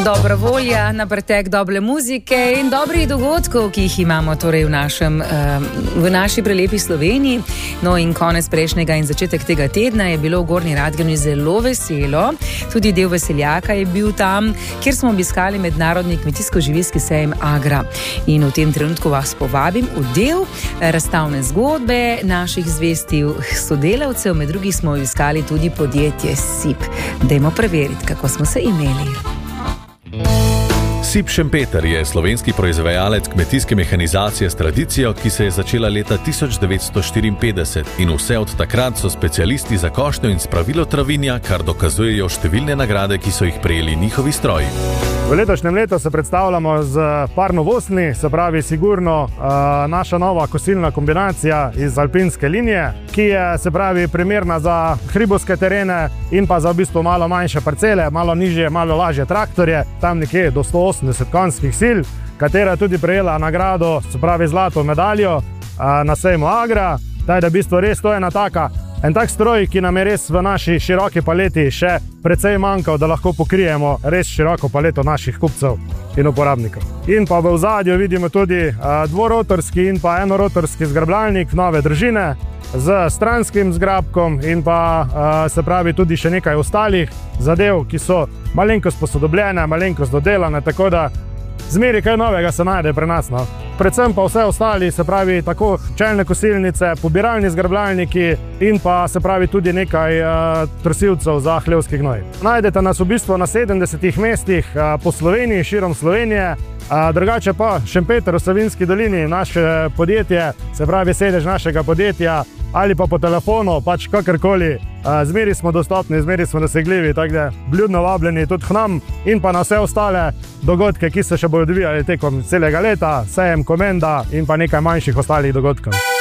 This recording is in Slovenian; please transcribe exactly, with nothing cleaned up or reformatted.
Dobra volja, na pretek dobre muzike in dobrih dogodkov, ki jih imamo torej v, našem, v naši prelepi Sloveniji. No in konec prejšnjega in začetek tega tedna je bilo v Gornji Radgoni zelo veselo. Tudi del veseljaka je bil tam, kjer smo obiskali mednarodni kmetijsko-živilski sejem Agra. In v tem trenutku vas povabim v del razstavne zgodbe naših zvestih sodelavcev. Med drugih smo obiskali tudi podjetje Sip. Dajmo preveriti, kako smo se imeli. Sip Šempeter je slovenski proizvajalec kmetijske mehanizacije s tradicijo, ki se je začela leta tisoč devetsto štiriinpetdeset in vse od takrat so specialisti za košnjo in spravilo travinja, kar dokazujejo številne nagrade, ki so jih prejeli njihovi stroji. V letošnjem letu se predstavljamo z par novostmi, se pravi sigurno uh, naša nova kosilna kombinacija iz alpinske linije, ki je se pravi primerna za hribovske terene in pa za v bistvu malo manjše parcele, malo nižje, malo lažje traktorje, tam nekje do sto osemdeset konjskih sil, katera je tudi prejela nagrado, se pravi zlato medaljo uh, na sejmu Agra. Taj, da v bistvu res to je ena taka, en tak stroj, ki nam je res v naši široki paleti še precej manjkal, da lahko pokrijemo res široko paleto naših kupcev in uporabnikov. In pa v ozadju vidimo tudi uh, dvorotorski in pa enorotorski zgrabljalnik nove družine z stranskim zgrabkom in pa uh, se pravi tudi še nekaj ostalih zadev, ki so malenkost posodobljene, malenkost dodelane, tako da zmeri kaj novega se najde pri nas. No? Predvsem pa vse ostali, se pravi tako čelne kosilnice, pobiralni zgrabljalniki in pa se pravi tudi nekaj uh, trosilcev za hlevski gnoj. Najdete nas v bistvu na sedemdesetih mestih uh, po Sloveniji, širom Slovenije. Uh, drugače pa Šempeter v Savinjski dolini, naše podjetje, se pravi sedež našega podjetja, ali pa po telefonu, pač kakorkoli. Uh, zmeri smo dostopni, zmeri smo dosegljivi, tako da vljudno vabljeni tudi k nam in pa na vse ostale dogodke, ki se še bodo odvijali tekom celega leta, sejem Komenda in pa nekaj manjših ostalih dogodkov.